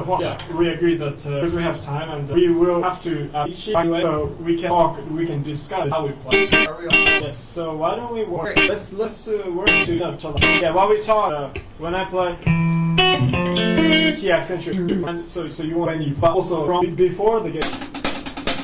fun. Yeah, we agreed that because we have time and we will have to each sheet anyway, so we can talk, we can discuss how we play. Are we on? Yes. So why don't we work? Let's work to each other. Yeah. While we talk, when I play key accentuate, and so you want when you play also from before the game.